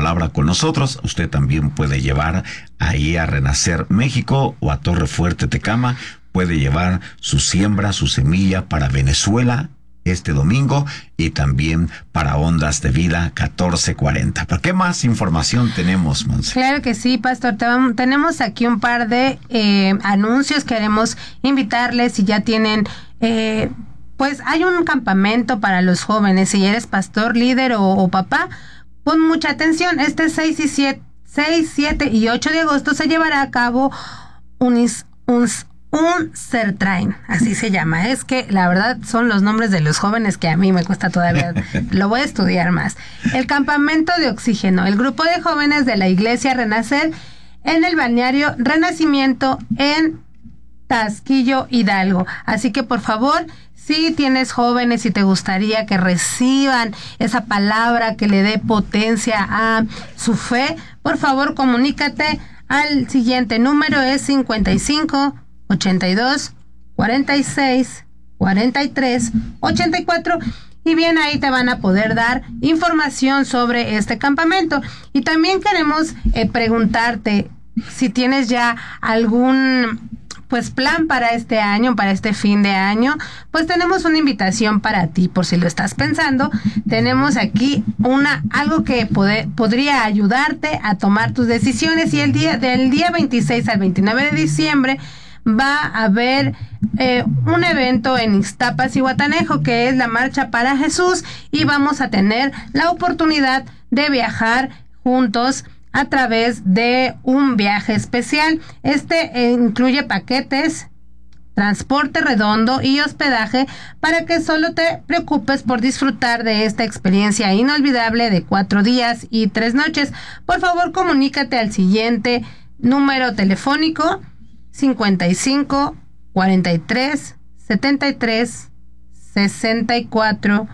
palabra con nosotros. Usted también puede llevar ahí a Renacer México o a Torre Fuerte Tecama, puede llevar su siembra, su semilla para Venezuela este domingo y también para Ondas de Vida 1440. ¿Pero qué más información tenemos, Monse? Claro que sí, Pastor. Tenemos aquí un par de anuncios. Queremos invitarles, si ya tienen... pues hay un campamento para los jóvenes. Si eres pastor, líder o papá, pon mucha atención. Este 6, 7 y 8 de agosto se llevará a cabo un Sertrain, así se llama. Es que la verdad son los nombres de los jóvenes que a mí me cuesta todavía, lo voy a estudiar más. El campamento de oxígeno, el grupo de jóvenes de la iglesia Renacer en el balneario Renacimiento en Taxquillo, Hidalgo. Así que por favor, si tienes jóvenes y te gustaría que reciban esa palabra que le dé potencia a su fe, por favor comunícate al siguiente número, es 55 82 46 43 84, y bien ahí te van a poder dar información sobre este campamento. Y también queremos preguntarte si tienes ya algún plan para este año, para este fin de año. Pues tenemos una invitación para ti, por si lo estás pensando. Tenemos aquí algo que podría ayudarte a tomar tus decisiones, y del día 26 al 29 de diciembre va a haber un evento en Ixtapas y Guatanejo, que es la Marcha para Jesús, y vamos a tener la oportunidad de viajar juntos a través de un viaje especial. Incluye paquetes, transporte redondo y hospedaje para que solo te preocupes por disfrutar de esta experiencia inolvidable de 4 días y 3 noches. Por favor, comunícate al siguiente número telefónico: 55 43 73 64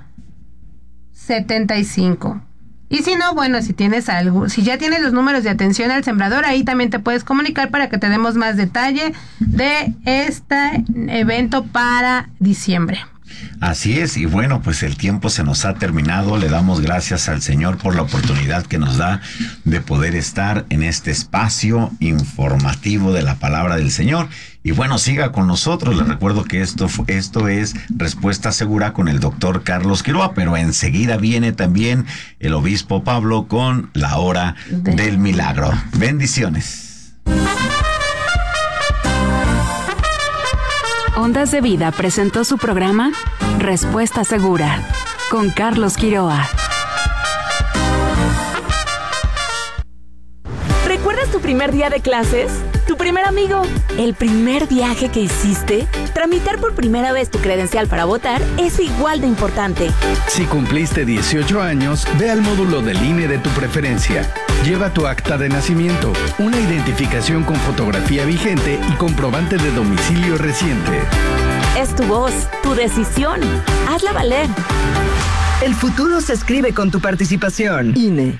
75. Y si no, bueno, si ya tienes los números de atención al sembrador, ahí también te puedes comunicar para que te demos más detalle de este evento para diciembre. Así es, y bueno, pues el tiempo se nos ha terminado. Le damos gracias al Señor por la oportunidad que nos da de poder estar en este espacio informativo de la palabra del Señor. Y bueno, siga con nosotros. Les recuerdo que esto es Respuesta Segura con el doctor Carlos Quiroa, pero enseguida viene también el obispo Pablo con la hora del milagro. Bendiciones. Ondas de Vida presentó su programa Respuesta Segura con Carlos Quiroa. ¿Recuerdas tu primer día de clases? ¿Tu primer amigo? ¿El primer viaje que hiciste? Tramitar por primera vez tu credencial para votar es igual de importante. Si cumpliste 18 años, ve al módulo del INE de tu preferencia. Lleva tu acta de nacimiento, una identificación con fotografía vigente y comprobante de domicilio reciente. Es tu voz, tu decisión. Hazla valer. El futuro se escribe con tu participación. INE.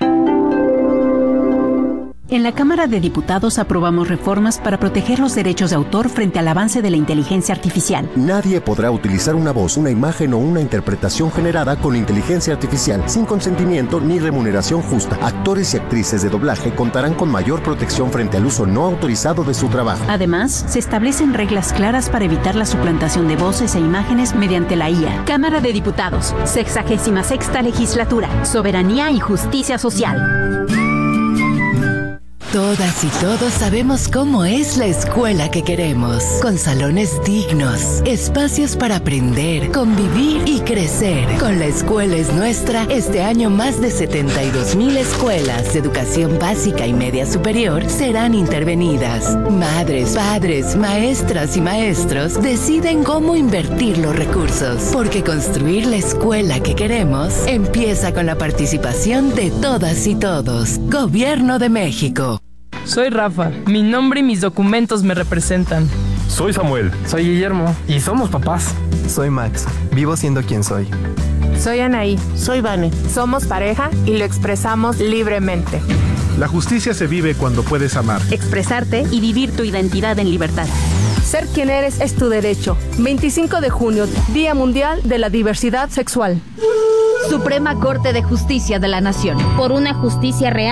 En la Cámara de Diputados aprobamos reformas para proteger los derechos de autor frente al avance de la inteligencia artificial. Nadie podrá utilizar una voz, una imagen o una interpretación generada con inteligencia artificial sin consentimiento ni remuneración justa. Actores y actrices de doblaje contarán con mayor protección frente al uso no autorizado de su trabajo. Además, se establecen reglas claras para evitar la suplantación de voces e imágenes mediante la IA. Cámara de Diputados, 66ª Legislatura, Soberanía y Justicia Social. Todas y todos sabemos cómo es la escuela que queremos, con salones dignos, espacios para aprender, convivir y crecer. Con La Escuela es Nuestra, este año más de 72,000 escuelas de educación básica y media superior serán intervenidas. Madres, padres, maestras y maestros deciden cómo invertir los recursos, porque construir la escuela que queremos empieza con la participación de todas y todos. Gobierno de México. Soy Rafa, mi nombre y mis documentos me representan. Soy Samuel. Soy Guillermo y somos papás. Soy Max, vivo siendo quien soy. Soy Anaí. Soy Vane. Somos pareja y lo expresamos libremente. La justicia se vive cuando puedes amar, expresarte y vivir tu identidad en libertad. Ser quien eres es tu derecho. 25 de junio, Día Mundial de la Diversidad Sexual. Suprema Corte de Justicia de la Nación. Por una justicia real.